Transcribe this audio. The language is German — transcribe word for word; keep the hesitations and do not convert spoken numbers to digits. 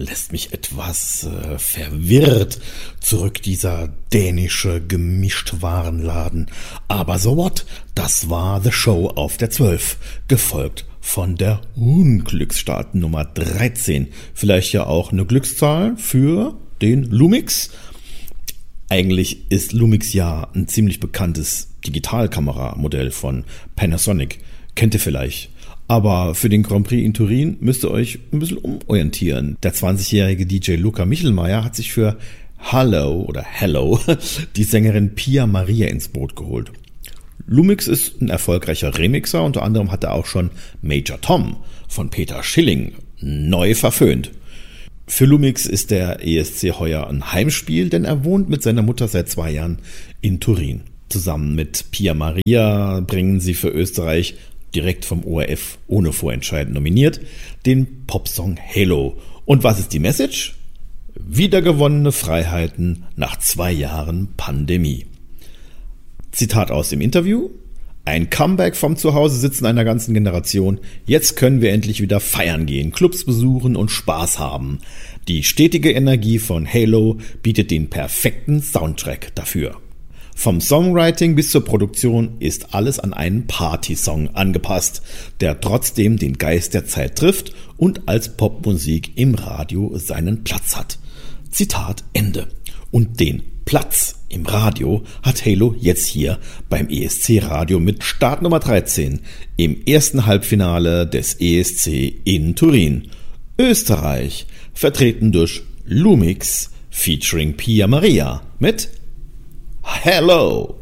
lässt mich etwas äh, verwirrt zurück, dieser dänische Gemischtwarenladen. Aber so what? Das war The Show auf der zwölf, gefolgt von der Unglücksstart Nummer dreizehn. Vielleicht ja auch eine Glückszahl für den Lumix. Eigentlich ist Lumix ja ein ziemlich bekanntes Digitalkameramodell von Panasonic. Kennt ihr vielleicht? Aber für den Grand Prix in Turin müsst ihr euch ein bisschen umorientieren. Der zwanzigjährige D J Luca Michelmeier hat sich für Hello oder Hello die Sängerin Pia Maria ins Boot geholt. Lumix ist ein erfolgreicher Remixer, unter anderem hat er auch schon Major Tom von Peter Schilling neu verföhnt. Für Lumix ist der E S C heuer ein Heimspiel, denn er wohnt mit seiner Mutter seit zwei Jahren in Turin. Zusammen mit Pia Maria bringen sie für Österreich, direkt vom O R F ohne Vorentscheid nominiert, den Popsong Hello. Und was ist die Message? Wiedergewonnene Freiheiten nach zwei Jahren Pandemie. Zitat aus dem Interview: Ein Comeback vom Zuhause-Sitzen einer ganzen Generation. Jetzt können wir endlich wieder feiern gehen, Clubs besuchen und Spaß haben. Die stetige Energie von Hello bietet den perfekten Soundtrack dafür. Vom Songwriting bis zur Produktion ist alles an einen Party-Song angepasst, der trotzdem den Geist der Zeit trifft und als Popmusik im Radio seinen Platz hat. Zitat Ende. Und den Platz im Radio hat Hello jetzt hier beim E S C Radio mit Start Nummer dreizehn im ersten Halbfinale des E S C in Turin. Österreich, vertreten durch Lumix featuring Pia Maria mit Hello.